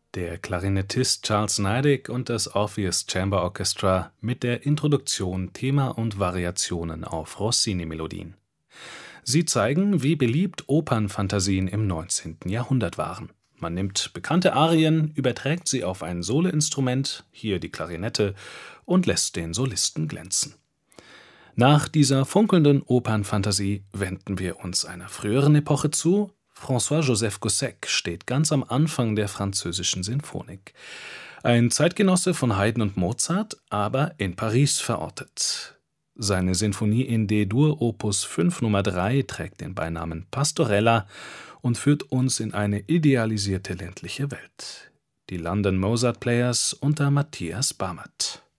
Der Klarinettist Charles Neidig und das Orpheus Chamber Orchestra mit der Introduktion, Thema und Variationen auf Rossini-Melodien. Sie zeigen, wie beliebt Opernfantasien im 19. Jahrhundert waren. Man nimmt bekannte Arien, überträgt sie auf ein Soloinstrument, hier die Klarinette, und lässt den Solisten glänzen. Nach dieser funkelnden Opernfantasie wenden wir uns einer früheren Epoche zu. François-Joseph Gossec steht ganz am Anfang der französischen Sinfonik. Ein Zeitgenosse von Haydn und Mozart, aber in Paris verortet. Seine Sinfonie in D-Dur Opus 5 Nummer 3 trägt den Beinamen Pastorella und führt uns in eine idealisierte ländliche Welt. Die London Mozart Players unter Matthias Barmert.